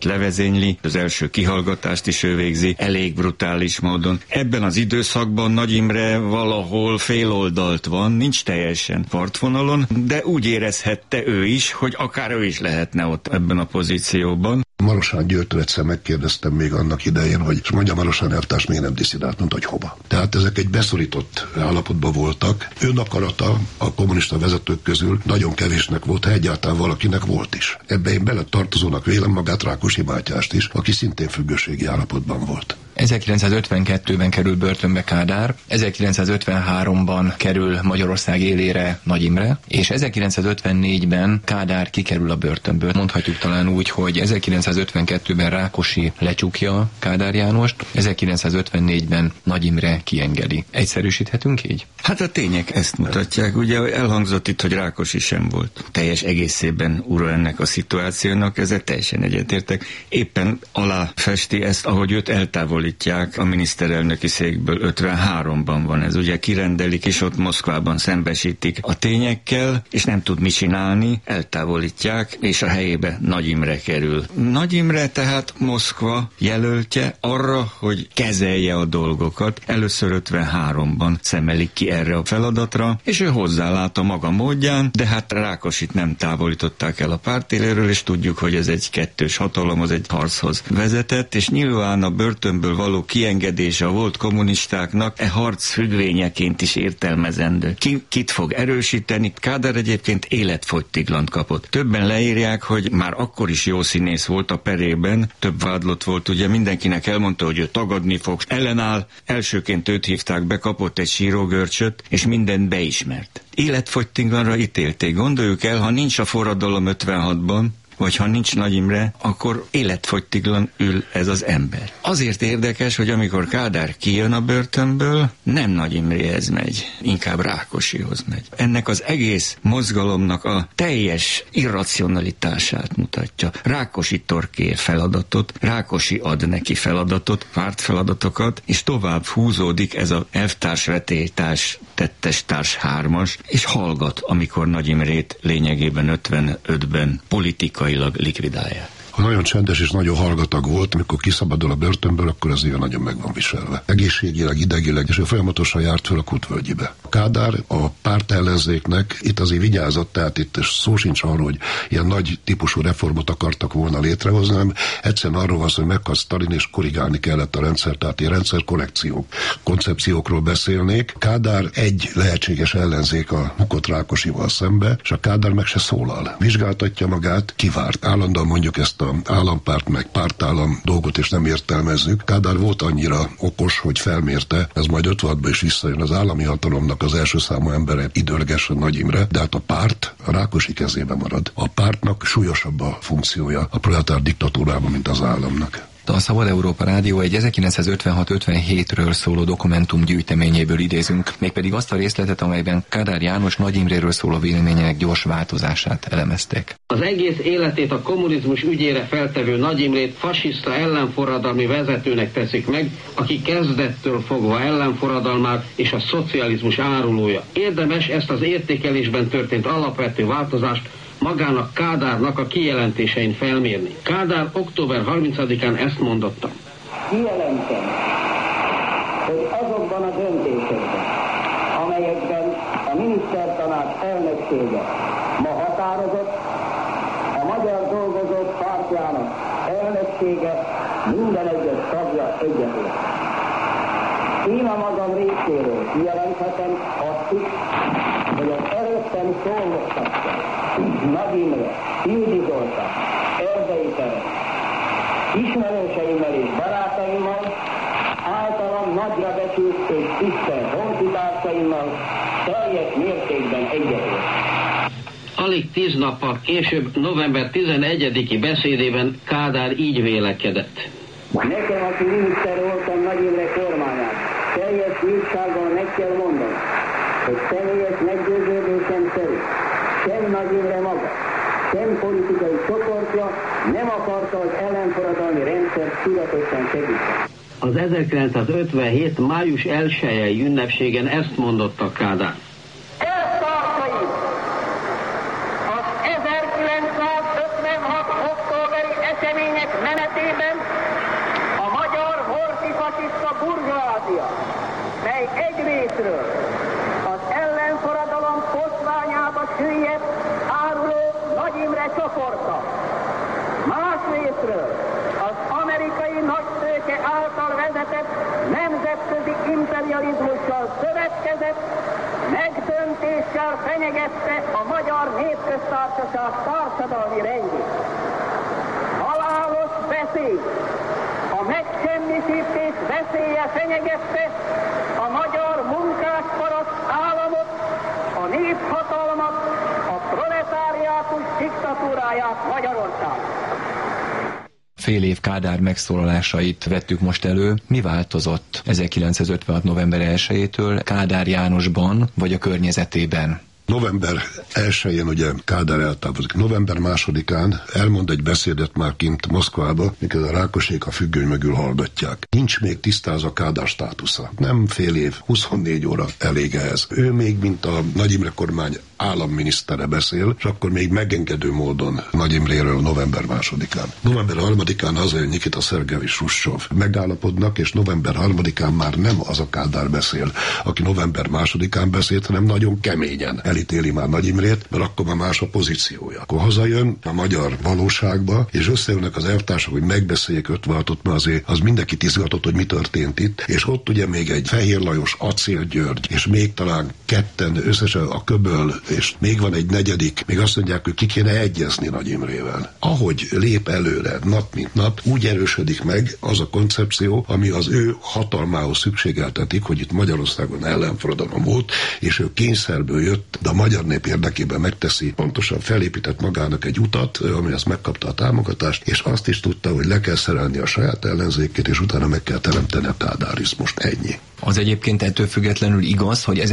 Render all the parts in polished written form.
levezényli, az első kihallgatást is ő végzi, elég brutális módon. Ebben az időszakban Nagy Imre valahol féloldalt van, nincs teljesen partvonalon, de úgy érezhette ő is, hogy akár ő is lehetne ott ebben a pozícióban. Marosán Györgytől egyszer megkérdeztem még annak idején, hogy és mondja Marosán elvtárs még nem disszidált, mondta, hogy hova. Tehát ezek egy beszorított állapotban voltak. Ön akarata a kommunista vezetők közül nagyon kevésnek volt, ha egyáltalán valakinek volt is. Ebbe én bele tartozónak vélem magát Rákosi Mátyást is, aki szintén függőségi állapotban volt. 1952-ben kerül börtönbe Kádár, 1953-ban kerül Magyarország élére Nagy Imre, és 1954-ben Kádár kikerül a börtönből. Mondhatjuk talán úgy, hogy 1952-ben Rákosi lecsukja Kádár Jánost, 1954-ben Nagy Imre kiengedi. Egyszerűsíthetünk így? Hát a tények ezt mutatják. Ugye elhangzott itt, hogy Rákosi sem volt teljes egészében ura ennek a szituációnak, ezzel teljesen egyetértek. Éppen aláfesti ezt, ahogy őt eltávolítják a miniszterelnöki székből. 53-ban van ez, ugye kirendelik, és ott Moszkvában szembesítik a tényekkel, és nem tud mit csinálni, eltávolítják, és a helyébe Nagy Imre kerül. Nagy Imre tehát Moszkva jelöltje arra, hogy kezelje a dolgokat. Először 53-ban szemelik ki erre a feladatra, és ő hozzálát a maga módján, de hát Rákosit nem távolították el a pártéléről, és tudjuk, hogy ez egy kettős hatalom, az egy harchoz vezetett, és nyilván a börtönből való kiengedése a volt kommunistáknak harc függvényeként is értelmezendő. Kit fog erősíteni? Kádár egyébként életfogytiglant kapott. Többen leírják, hogy már akkor is jó színész volt a perében, több vádlott volt, ugye mindenkinek elmondta, hogy ő tagadni fog, ellenáll, elsőként őt hívták be, kapott egy sírógörcsöt, és mindent beismert. Életfogytiglanra ítélték. Gondoljuk el, ha nincs a forradalom 56-ban, vagy ha nincs Nagy Imre, akkor életfogytiglan ül ez az ember. Azért érdekes, hogy amikor Kádár kijön a börtönből, nem Nagy Imréhez megy, inkább Rákosihoz megy. Ennek az egész mozgalomnak a teljes irracionalitását mutatja. Rákosi kér feladatot, Rákosi ad neki feladatot, pártfeladatokat, és tovább húzódik ez a elvtárs, vetélytárs, tettestárs hármas, és hallgat, amikor Nagy Imrét lényegében 55-ben politikai likvidálják. Ha nagyon csendes és nagyon hallgatag volt, amikor kiszabadul a börtönből, akkor az nagyon meg van viselve. Egészségileg, idegileg, és ő folyamatosan járt föl a Kútvölgyibe. Kádár a párt ellenzéknek itt azért vigyázott, tehát itt szó sincs arról, hogy ilyen nagy típusú reformot akartak volna létrehozni, hanem egyszerűen arról van szó, hogy meghalt Sztalin, és korrigálni kellett a rendszer, tehát ilyen koncepciókról beszélnék. Kádár egy lehetséges ellenzék a bukott Rákosival szembe, és a Kádár meg se szólal. Vizsgáltatja magát, kivárt. Állandóan mondjuk ezt a állampárt meg pártállam dolgot, és nem értelmezzük. Kádár volt annyira okos, hogy felmérte, ez majd 56-ban is visszajön, az állami hatalomnak az első számú embere időlegesen Nagy Imre, de hát a párt a Rákosi kezébe marad. A pártnak súlyosabb a funkciója a proletár diktatúrában, mint az államnak. A Szabad Európa Rádió egy 1956-57-ről szóló dokumentum gyűjteményéből idézünk, mégpedig azt a részletet, amelyben Kádár János Nagy Imréről szóló véleményének gyors változását elemezték. Az egész életét a kommunizmus ügyére feltevő Nagy Imrét fasiszta ellenforradalmi vezetőnek teszik meg, aki kezdettől fogva ellenforradalmát és a szocializmus árulója. Érdemes ezt az értékelésben történt alapvető változást magának Kádárnak a kijelentésein felmérni. Kádár október 30-án ezt mondotta. Kijelentem, hogy azokban a döntésekben, amelyekben a minisztertanács elnöksége ma határozott, a Magyar Dolgozók Pártjának elnöksége minden egyes tagja egyetért. Én a magam részéről kijelenthetem azt is, hogy az előttem szólottakkel Nagy Imre, Ildi Zoltán, Erdei Ferenc, ismerőseimmel és barátaimmal, általam nagyra becsült és tisztelt honfitársaimmal teljes mértékben egyetért. Alig 10 nappal később, november 11-i beszédében Kádár így vélekedett. Nekem, aki miniszter voltam Nagy Imre kormányán, teljes nyíltsággal meg kell mondani, hogy személyes meggyőződésem szerint sem Nagy Imre maga, sem politikai csoportja nem akarta az ellenforradalmi rendszert tudatosan segíteni. Az 1957. május 1-i ünnepségen ezt mondotta Kádár. Elvtársaim! Az 1956. októberi események nem keretében a magyar horthy-fasiszta burzsóázia, mely egyrészről az ellenforradalom foszványába süllyedt áruló Nagy Imre csoporta, másrészről az amerikai nagytőke által vezetett nemzetközi imperializmussal szövetkezett, megdöntéssel fenyegette a Magyar Népköztársaság társadalmi rendjét. Halálos veszély, a megsemmisítés veszélye fenyegette a magyar munkásparaszt államot, a néphatalmat, a proletáriátus diktatúráját Magyarországon. Fél év Kádár megszólalásait vettük most elő. Mi változott 1956. november 1-től Kádár Jánosban vagy a környezetében? November 1-én ugye Kádár eltávozik. November 2-án elmond egy beszédet már kint Moszkvába, mikor a Rákosék a függöny mögül hallgatják. Nincs még tisztázva Kádár státusza. Nem fél év, 24 óra elég ehhez. Ő még, mint a Nagy Imre kormány államminisztere beszél, és akkor még megengedő módon Nagy Imréről november 2-án. November 3-án hazajön Nikita Szergejevics Hruscsov. Megállapodnak, és november 3-án már nem az a Kádár beszél, aki november 2-án beszélt, hanem nagyon keményen elítéli már Nagy Imrét, mert akkor már más a pozíciója. Akkor hazajön a magyar valóságba, és összeülnek az elvtársak, hogy megbeszéljék 56-ot, mert azért az mindenkit izgatott, hogy mi történt itt, és ott ugye még egy Fehér Lajos, Acél György, és még talán ketten összesen a Köböl, és még van egy negyedik, még azt mondják, hogy ki kéne egyezni Nagy Imrével. Ahogy lép előre nap mint nap, úgy erősödik meg az a koncepció, ami az ő hatalmához szükségeltetik, hogy itt Magyarországon ellenforradalom volt, és ő kényszerből jött, de a magyar nép érdekében megteszi, pontosan felépített magának egy utat, ami azt megkapta a támogatást, és azt is tudta, hogy le kell szerelni a saját ellenzékét, és utána meg kell teremteni a kádárizmust. Ennyi. Az egyébként ettől függetlenül igaz, hogy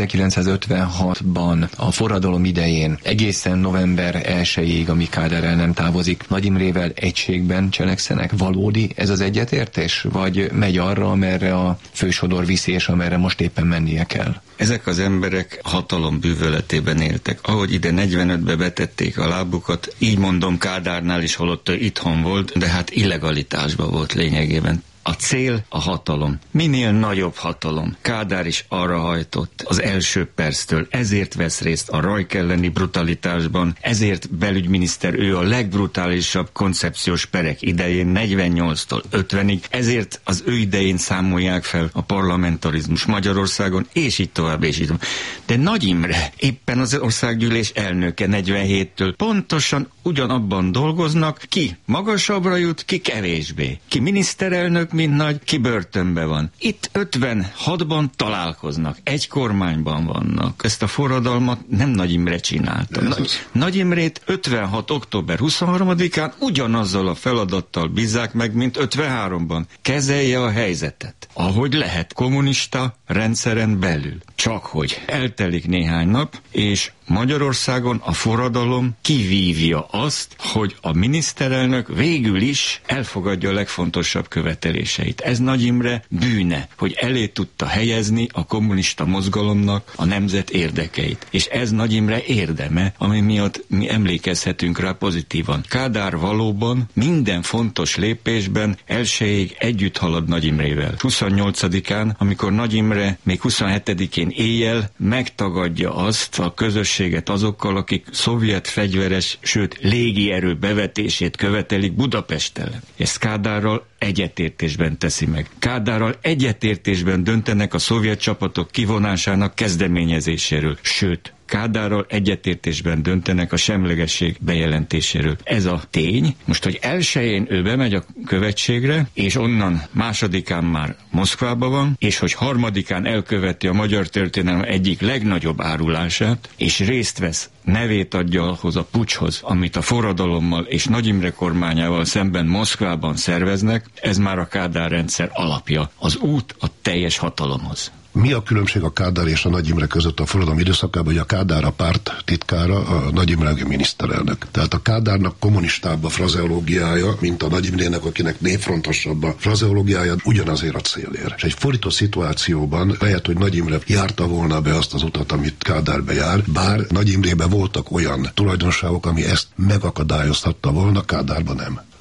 1956-ban a forradalom idején egészen november 1-ig, amíg Kádár el nem távozik, Nagy Imrével egységben cselekszenek? Valódi ez az egyetértés? Vagy megy arra, amerre a fősodor viszi, és amerre most éppen mennie kell? Ezek az emberek hatalom bűvöletében éltek. Ahogy ide 45-be betették a lábukat, így mondom Kádárnál is, holott itthon volt, de hát illegalitásban volt lényegében. A cél a hatalom. Minél nagyobb hatalom. Kádár is arra hajtott az első perctől. Ezért vesz részt a Rajk elleni brutalitásban, ezért belügyminiszter, ő a legbrutálisabb koncepciós perek idején, 48-tól 50-ig, ezért az ő idején számolják fel a parlamentarizmus Magyarországon, és így tovább, és így tovább. De Nagy Imre, éppen az országgyűlés elnöke 47-től pontosan ugyanabban dolgoznak, ki magasabbra jut, ki kevésbé. Ki miniszterelnök, mint Nagy, ki börtönbe van. Itt 56-ban találkoznak, egy kormányban vannak. Ezt a forradalmat nem Nagy Imre csinálta. Nagy Imrét 56. október 23-án ugyanazzal a feladattal bízzák meg, mint 53-ban. Kezelje a helyzetet, ahogy lehet, kommunista rendszeren belül. Csak hogy eltelik néhány nap, és Magyarországon a forradalom kivívja azt, hogy a miniszterelnök végül is elfogadja a legfontosabb követeléseit. Ez Nagy Imre bűne, hogy elé tudta helyezni a kommunista mozgalomnak a nemzet érdekeit. És ez Nagy Imre érdeme, ami miatt mi emlékezhetünk rá pozitívan. Kádár valóban minden fontos lépésben elsőig együtt halad Nagy Imrével. 28-án, amikor Nagy Imre még 27-én éjjel megtagadja azt a közösséget azokkal, akik szovjet fegyveres, sőt légierő bevetését követelik Budapest ellen. Ezt Kádárral egyetértésben teszi meg. Kádárral egyetértésben döntenek a szovjet csapatok kivonásának kezdeményezéséről, sőt, Kádárral egyetértésben döntenek a semlegesség bejelentéséről. Ez a tény. Most, hogy elsőjén ő bemegy a követségre, és onnan 2-án már Moszkvában van, és hogy 3-án elköveti a magyar történelem egyik legnagyobb árulását, és részt vesz, nevét adja ahhoz a puccshoz, amit a forradalommal és Nagy Imre kormányával szemben Moszkvában szerveznek, ez már a Kádár rendszer alapja. Az út a teljes hatalomhoz. Mi a különbség a Kádár és a Nagy Imre között a forradalom időszakában, hogy a Kádár a párt titkára, a Nagy Imre a miniszterelnök. Tehát a Kádárnak kommunistább a frazeológiája, mint a Nagy Imrének, akinek névfrontosabb a frazeológiája, ugyanazért a célért. És egy fordító szituációban lehet, hogy Nagy Imre járta volna be azt az utat, amit Kádár bejár, bár Nagy Imrében voltak olyan tulajdonságok, ami ezt megakadályozhatta volna, Kádárban nem.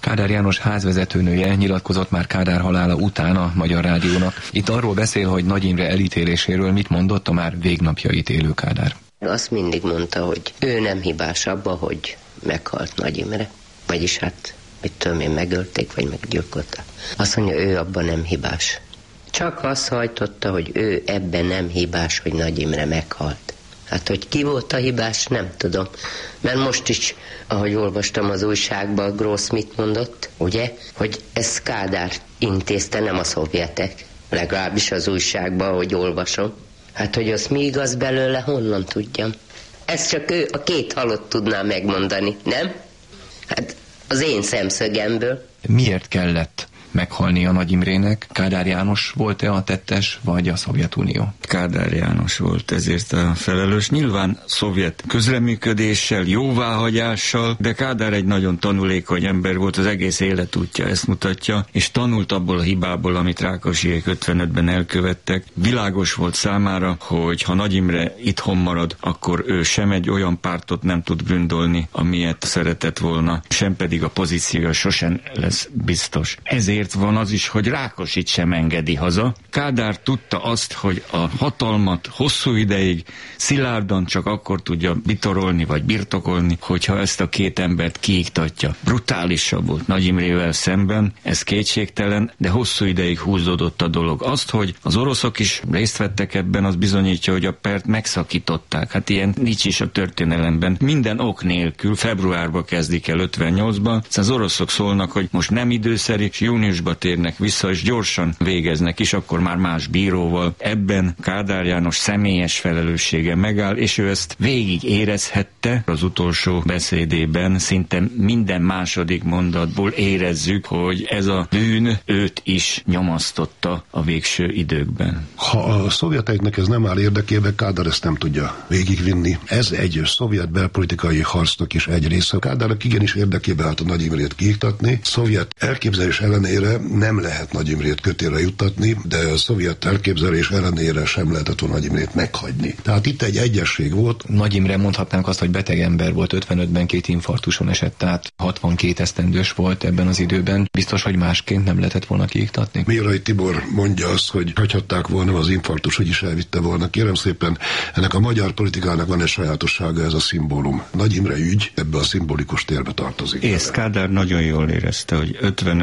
Kádár János házvezetőnője nyilatkozott már Kádár halála után a Magyar Rádiónak. Itt arról beszél, hogy Nagy Imre elítéléséről mit mondott a már végnapjait élő Kádár. Azt mindig mondta, hogy ő nem hibás abba, hogy meghalt Nagy Imre. Vagyis hát, mit tudom én, megölték, vagy meggyilkolták. Azt mondja, ő abban nem hibás. Csak azt hajtotta, hogy ő ebben nem hibás, hogy Nagy Imre meghalt. Hát, hogy ki volt a hibás, nem tudom. Mert most is, ahogy olvastam az újságban, Gross mit mondott, ugye? Hogy ezt Kádár intézte, nem a szovjetek. Legalábbis az újságban, ahogy olvasom. Hát, hogy az mi igaz belőle, honnan tudjam? Ezt csak ő, a két halott tudná megmondani, nem? Hát az én szemszögemből. Miért kellett meghalnia Nagy Imrének? Kádár János volt-e a tettes, vagy a Szovjetunió? Kádár János volt ezért a felelős. Nyilván szovjet közreműködéssel, jóváhagyással, de Kádár egy nagyon tanulékony ember volt, az egész életútja ezt mutatja, és tanult abból a hibából, amit Rákosiék 55-ben elkövettek. Világos volt számára, hogy ha Nagy Imre itthon marad, akkor ő sem egy olyan pártot nem tud gründolni, amilyet szeretett volna, sem pedig a pozíciója sosem lesz biztos. Ezért van az is, hogy Rákosit sem engedi haza. Kádár tudta azt, hogy a hatalmat hosszú ideig szilárdan csak akkor tudja bitorolni vagy birtokolni, hogyha ezt a két embert kiiktatja. Brutálisabb volt Nagy Imrével szemben, ez kétségtelen, de hosszú ideig húzódott a dolog. Azt, hogy az oroszok is részt vettek ebben, az bizonyítja, hogy a pert megszakították. Hát ilyen nincs is a történelemben. Minden ok nélkül februárban kezdik el 58-ban, az oroszok szólnak, hogy most nem időszerű, és júniusba térnek vissza, és gyorsan végeznek is, akkor már más bíróval. Ebben Kádár János személyes felelőssége megáll, és ő ezt végig érezhette. Az utolsó beszédében szinte minden második mondatból érezzük, hogy ez a bűn őt is nyomasztotta a végső időkben. Ha a szovjeteknek ez nem áll érdekébe, Kádár ezt nem tudja végigvinni. Ez egy szovjet belpolitikai harcnak is egy része. Kádárnak igenis érdekébe állt a Nagy Imrét kiiktatni. Szovjet elképzelés ellenére nem lehet Nagy Imrét kötélre juttatni, de a szovjet elképzelés ellenére sem lehetett a Nagy Imrét meghagyni. Tehát itt egy egyesség volt. Nagy Imre, mondhatnánk azt, hogy beteg ember volt, 55-ben 2 infarktuson esett, tehát 62 esztendős volt ebben az időben. Biztos, hogy másként nem lehetett volna kiiktatni? Mérai Tibor mondja azt, hogy hagyhatták volna az infarktus, hogy is elvitte volna. Kérem szépen, ennek a magyar politikának van egy sajátossága, ez a szimbólum. Nagy Imre ügy ebbe a szimbolikus térbe tartozik. És Kádár nagyon jól érezte, hogy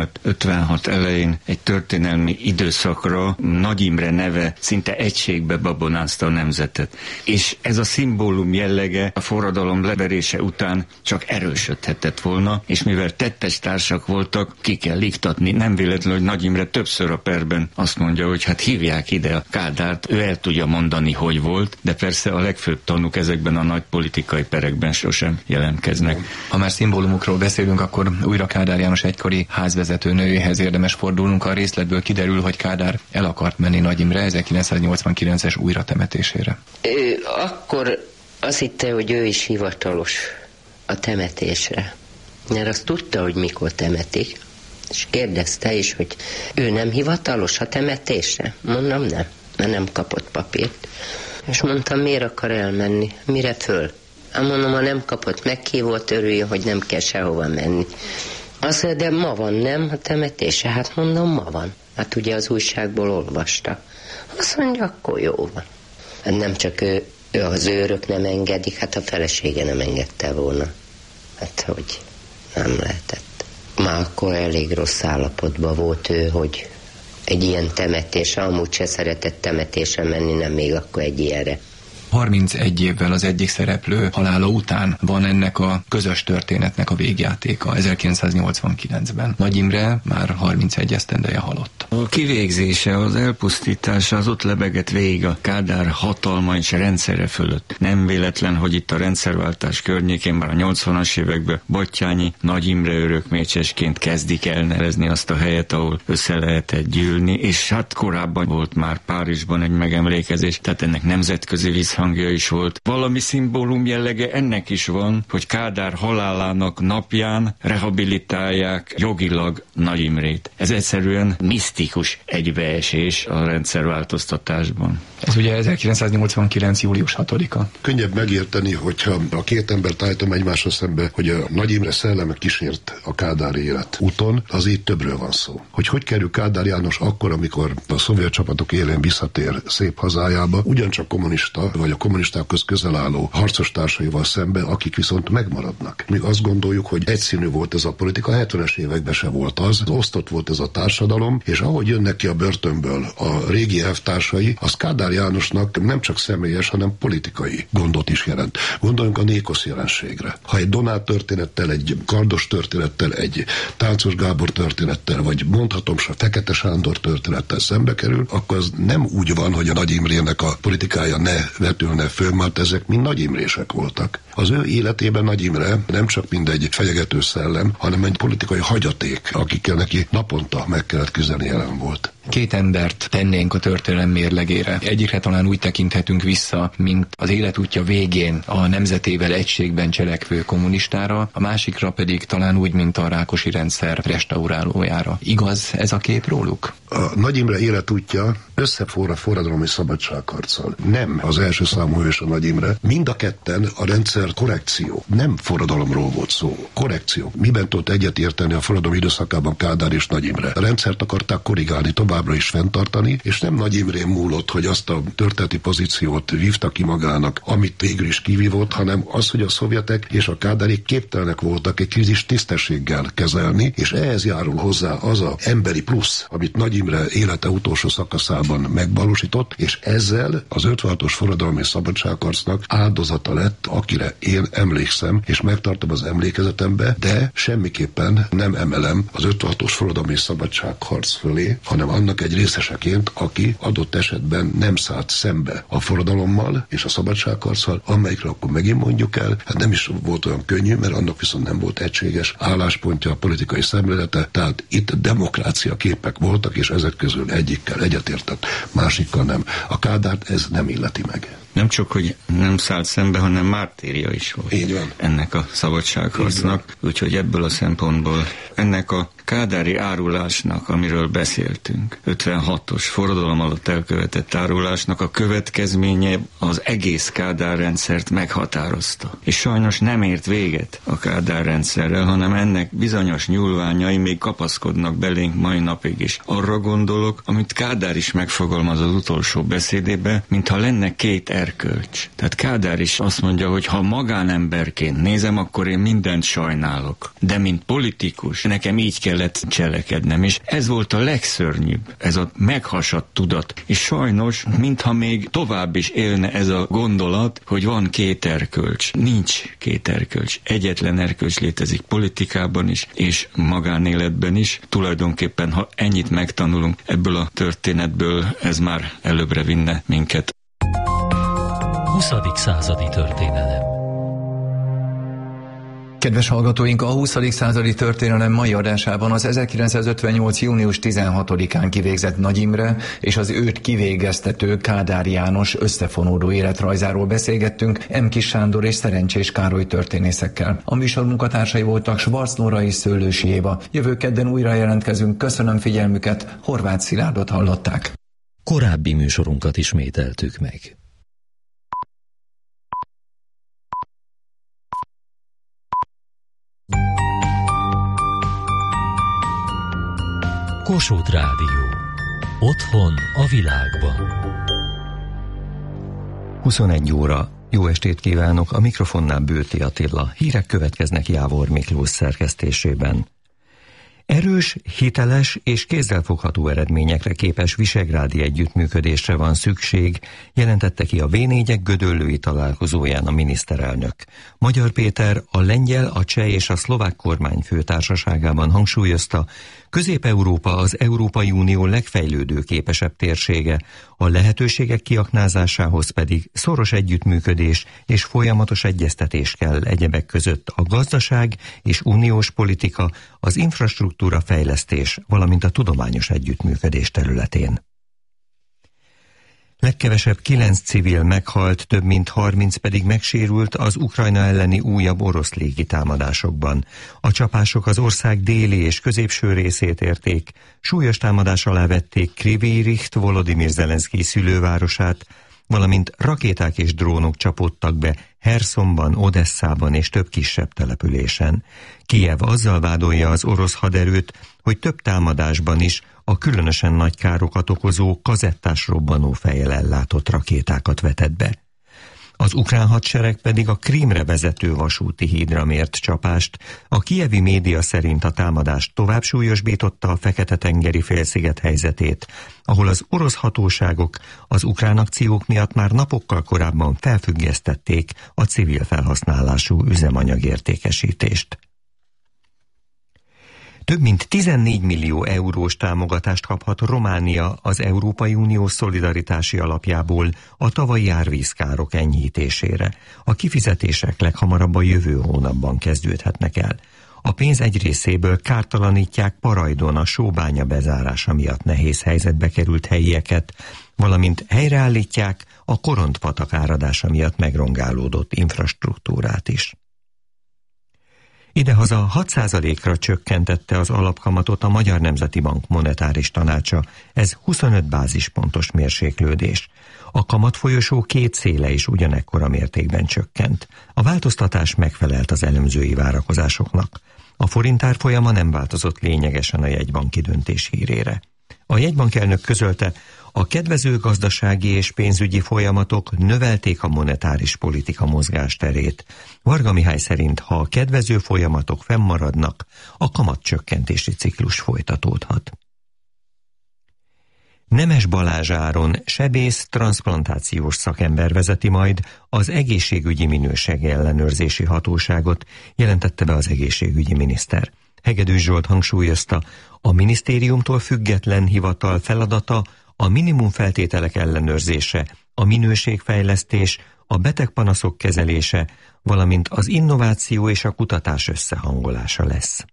55-56 elején egy történelmi időszakra Nagy Imre neve szinte egységbe babonázta a nemzetet. És ez a szimbólum jellege a forradalom leverése után csak erősödhetett volna, és mivel tettes társak voltak, ki kell iktatni. Nem véletlenül, hogy Nagy Imre többször a perben azt mondja, hogy hát hívják ide a Kádárt, ő el tudja mondani, hogy volt, de persze a legfőbb tanúk ezekben a nagy politikai perekben sosem jelentkeznek. Ha már szimbólumokról beszélünk, akkor újra Kádár János egykori házvezető nőjéhez érdemes fordulnunk. A részletből kiderül, hogy Kádár el akart menni Nagy Imre 1989-es újratemetésére. Ő akkor azt hitte, hogy ő is hivatalos a temetésre. Mert azt tudta, hogy mikor temetik. És kérdezte is, hogy ő nem hivatalos a temetésre? Mondom, nem, mert nem kapott papírt. És mondtam, miért akar elmenni? Mire föl? Mondom, ha nem kapott meghívót, örüljön, hogy nem kell sehova menni. Azt mondja, de ma van, nem a temetése? Hát mondom, ma van. Hát ugye az újságból olvasta. Azt mondja, akkor jó van. Hát nem csak ő az őrök nem engedik, hát a felesége nem engedte volna. Hát hogy nem lehetett. Már akkor elég rossz állapotban volt ő, hogy egy ilyen temetésre, amúgy se szeretett temetésre menni, nem még akkor egy ilyenre. 31 évvel az egyik szereplő halála után van ennek a közös történetnek a végjátéka 1989-ben. Nagy Imre már 31 esztendeje halott. A kivégzése, az elpusztítása az ott lebegett végig a Kádár hatalma és rendszere fölött. Nem véletlen, hogy itt a rendszerváltás környékén már a 80-as években Batthyány Nagy Imre örökmécsesként kezdik elnevezni azt a helyet, ahol össze lehetett gyűlni, és hát korábban volt már Párizsban egy megemlékezés, tehát ennek nemzetközi visszhangja is volt. Valami szimbólum jellege ennek is van, hogy Kádár halálának napján rehabilitálják jogilag Nagy Imrét. Ez egyszerűen misztikus politikus egybeesés a rendszerváltoztatásban. Ez ugye 1989. július 6-a. Könnyebb megérteni, hogyha a két embert állítom egymásra szembe, hogy a Nagy Imre szelleme kísért a kádári élet úton, az így többről van szó. Hogy kerül Kádár János akkor, amikor a szovjet csapatok élén visszatér szép hazájába, ugyancsak kommunista, vagy a kommunistákhoz közel álló harcos társaival szembe, akik viszont megmaradnak. Mi azt gondoljuk, hogy egyszínű volt ez a politika, 70-es években se volt az, osztott volt ez a társadalom, és ahogy jönnek ki a börtönből a régi elvtársai, az Kádár Jánosnak nem csak személyes, hanem politikai gondot is jelent. Gondoljunk a Nékosz jelenségre. Ha egy Donát történettel, egy Kardos történettel, egy Táncos Gábor történettel, vagy mondhatom se Fekete Sándor történettel szembe kerül, akkor az nem úgy van, hogy a Nagy Imrének a politikája ne vetülne föl, mert ezek mind Nagy Imrések voltak. Az ő életében Nagy Imre nem csak mindegy fenyegető szellem, hanem egy politikai hagyaték, akikkel neki naponta meg kellett küzdeni, jelen volt. Két embert tennénk a történelem mérlegére. Egyikre talán úgy tekinthetünk vissza, mint az életútja végén a nemzetével egységben cselekvő kommunistára, a másikra pedig talán úgy, mint a Rákosi rendszer restaurálójára. Igaz ez a kép róluk? A Nagy Imre életútja összeforr a forradalmi szabadságharccal. Nem az első számú hős a Nagy Imre. Mind a ketten a rendszer korrekció. Nem forradalomról volt szó. Korrekció. Miben tudott egyetérteni a forradalmi időszakában Kádár és Nagy Imre? A rendszert akarták korrigálni, továbbra is fenntartani, és nem Nagy Imrén múlott, hogy azt a történeti pozíciót vívta ki magának, amit végül is kivívott, hanem az, hogy a szovjetek és a kádárék képtelenek voltak egy krízis tisztességgel kezelni, és ehhez járul hozzá az a emberi plusz, amit Nagy Imre élete utolsó szakaszában megvalósított, és ezzel az 56-os forradalmi szabadságharcnak áldozata lett, akire én emlékszem, és megtartom az emlékezetembe, de semmiképpen nem emelem az 56-os forradalmi szabadságharc fölé, hanem annak egy részeseként, aki adott esetben nem szállt szembe a forradalommal és a szabadságharccal, amelyikre akkor megint mondjuk el, hát nem is volt olyan könnyű, mert annak viszont nem volt egységes álláspontja, a politikai szemlélete, tehát itt demokrácia képek voltak, és ezek közül egyikkel egyetértett, másikkal nem. A Kádárt ez nem illeti meg. Nem csak, hogy nem szállt szembe, hanem mártírja is volt. Így van. Ennek a szabadságharcnak. Úgyhogy ebből a szempontból ennek a kádári árulásnak, amiről beszéltünk, 56-os forradalom alatt elkövetett árulásnak a következménye az egész Kádár rendszert meghatározta. És sajnos nem ért véget a Kádár rendszerrel, hanem ennek bizonyos nyúlványai még kapaszkodnak belénk mai napig is. Arra gondolok, amit Kádár is megfogalmaz az utolsó beszédébe, mintha lenne két erkölcs. Tehát Kádár is azt mondja, hogy ha magánemberként nézem, akkor én mindent sajnálok. De mint politikus, nekem így kellett cselekednem. És ez volt a legszörnyűbb, ez a meghasadt tudat. És sajnos, mintha még tovább is élne ez a gondolat, hogy van két erkölcs. Nincs két erkölcs. Egyetlen erkölcs létezik politikában is, és magánéletben is. Tulajdonképpen, ha ennyit megtanulunk ebből a történetből, ez már előbbre vinne minket. 20. századi történelem. Kedves hallgatóink, a 20. századi történelem mai adásában az 1958. június 16-án kivégzett Nagy Imre és az őt kivégeztető Kádár János összefonódó életrajzáról beszélgettünk M. Kiss Sándor és Szerencsés Károly történészekkel. A műsor munkatársai voltak Schwarz Nóra és Szőlősi Éva. Jövő kedden újra jelentkezünk. Köszönöm figyelmüket, Horváth Szilárdot hallották. Korábbi műsorunkat ismételtük meg. Kossuth Rádió. Otthon a világban. 21 óra. Jó estét kívánok, a mikrofonnál Bőti Attila. Hírek következnek Jávor Miklós szerkesztésében. Erős, hiteles és kézzelfogható eredményekre képes visegrádi együttműködésre van szükség, jelentette ki a V4-ek gödöllői találkozóján a miniszterelnök. Magyar Péter a lengyel, a cseh és a szlovák kormány főtársaságában hangsúlyozta, Közép-Európa az Európai Unió legfejlődőképesebb térsége, a lehetőségek kiaknázásához pedig szoros együttműködés és folyamatos egyeztetés kell egyebek között a gazdaság és uniós politika, az infrastruktúra fejlesztés, valamint a tudományos együttműködés területén. Legkevesebb 9 civil meghalt, több mint 30 pedig megsérült az Ukrajna elleni újabb orosz légitámadásokban. A csapások az ország déli és középső részét érték, súlyos támadás alá vették Kryvyi Riht, Volodymyr Zelenszkij szülővárosát, valamint rakéták és drónok csapódtak be Herszonban, Odesszában és több kisebb településen. Kijev azzal vádolja az orosz haderőt, hogy több támadásban is a különösen nagy károkat okozó kazettás robbanófejjel ellátott rakétákat vetett be. Az ukrán hadsereg pedig a Krímre vezető vasúti hídra mért csapást. A kijevi média szerint a támadást tovább súlyosbította a Fekete-tengeri félsziget helyzetét, ahol az orosz hatóságok az ukrán akciók miatt már napokkal korábban felfüggesztették a civil felhasználású üzemanyagértékesítést. Több mint 14 millió eurós támogatást kaphat Románia az Európai Unió szolidaritási alapjából a tavalyi árvízkárok enyhítésére. A kifizetések leghamarabb a jövő hónapban kezdődhetnek el. A pénz egy részéből kártalanítják Parajdon a sóbánya bezárása miatt nehéz helyzetbe került helyieket, valamint helyreállítják a Korontpatak áradása miatt megrongálódott infrastruktúrát is. Idehaza 6%-ra csökkentette az alapkamatot a Magyar Nemzeti Bank monetáris tanácsa, ez 25 bázispontos mérséklődés. A kamatfolyosó két széle is ugyanekkora mértékben csökkent. A változtatás megfelelt az elemzői várakozásoknak. A forint árfolyama nem változott lényegesen a jegybanki döntés hírére. A jegybank elnök közölte, a kedvező gazdasági és pénzügyi folyamatok növelték a monetáris politika mozgásterét. Varga Mihály szerint, ha a kedvező folyamatok fennmaradnak, a kamatcsökkentési ciklus folytatódhat. Nemes Balázs Áron sebész transzplantációs szakember vezeti majd az egészségügyi minőségi ellenőrzési hatóságot, jelentette be az egészségügyi miniszter. Hegedűs Zsolt hangsúlyozta, a minisztériumtól független hivatal feladata a minimum feltételek ellenőrzése, a minőségfejlesztés, a betegpanaszok kezelése, valamint az innováció és a kutatás összehangolása lesz.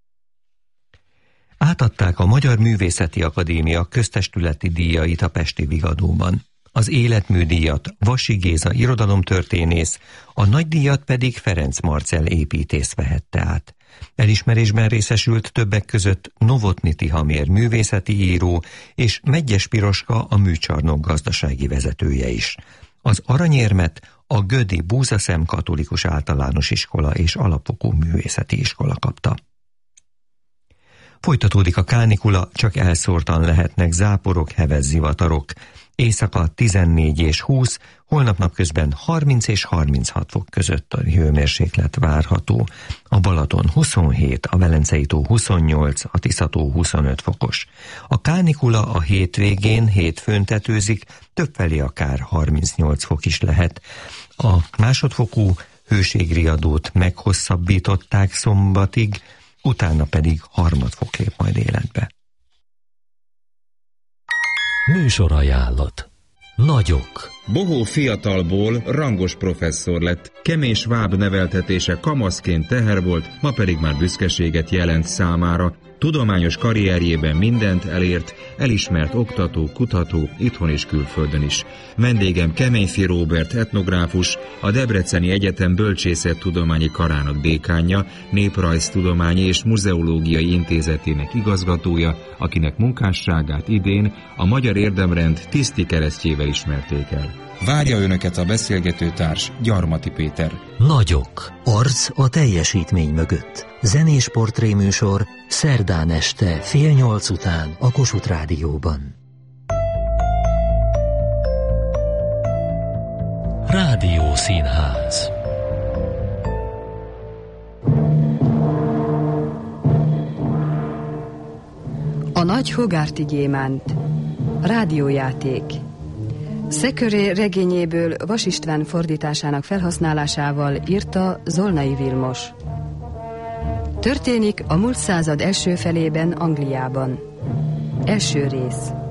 Átadták a Magyar Művészeti Akadémia köztestületi díjait a pesti Vigadóban. Az életműdíjat Vasi Géza irodalomtörténész, a nagydíjat pedig Ferenc Marcell építész vehette át. Elismerésben részesült többek között Novotny Tihamér művészeti író és Medgyes Piroska a műcsarnok gazdasági vezetője is. Az aranyérmet a Gödi Búzaszem Katolikus Általános Iskola és Alapfokú Művészeti Iskola kapta. Folytatódik a kánikula, csak elszórtan lehetnek záporok, heves zivatarok. Éjszaka 14 és 20, holnap napközben 30 és 36 fok között a hőmérséklet várható. A Balaton 27, a Velencei-tó 28, a Tisza-tó 25 fokos. A kánikula a hétvégén, hétfőn tetőzik, többfelé akár 38 fok is lehet. A másodfokú hőségriadót meghosszabbították szombatig, utána pedig harmadfok lép majd életbe. Műsorajánlat. Nagyok. Bohó fiatalból rangos professzor lett, kemény sváb neveltetése kamaszként teher volt, ma pedig már büszkeséget jelent számára. Tudományos karrierjében mindent elért, elismert oktató, kutató, itthon és külföldön is. Vendégem Keményfi Róbert etnográfus, a Debreceni Egyetem Bölcsészettudományi Karának dékánja, Néprajztudományi és Muzeológiai Intézetének igazgatója, akinek munkásságát idén a Magyar Érdemrend tiszti keresztjével ismerték el. Várja önöket a beszélgetőtárs, Gyarmati Péter. Nagyok. Arc a teljesítmény mögött. Zenés portréműsor szerdán este 7:30 után a Kossuth Rádióban. Rádiószínház. A nagy Hogarthi gyémánt. Rádiójáték. Szeköré regényéből Vas István fordításának felhasználásával írta Zolnai Vilmos. Történik a múlt század első felében Angliában. Első rész.